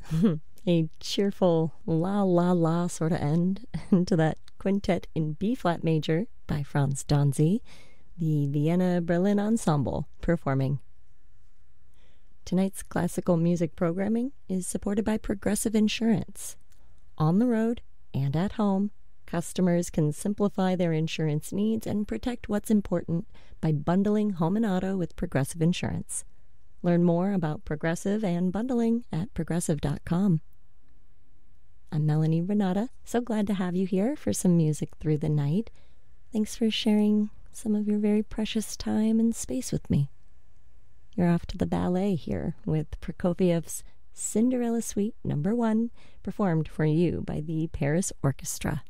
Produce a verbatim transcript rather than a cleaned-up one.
A cheerful la la la sort of end to that quintet in B flat major by Franz Danzi, the Vienna Berlin Ensemble performing. Tonight's classical music programming is supported by Progressive Insurance. On the road and at home, customers can simplify their insurance needs and protect what's important by bundling home and auto with Progressive Insurance. Learn more about Progressive and bundling at progressive dot com. I'm Melanie Renata. So glad to have you here for some music through the night. Thanks for sharing some of your very precious time and space with me. You're off to the ballet here with Prokofiev's Cinderella Suite Number One, performed for you by the Paris Orchestra.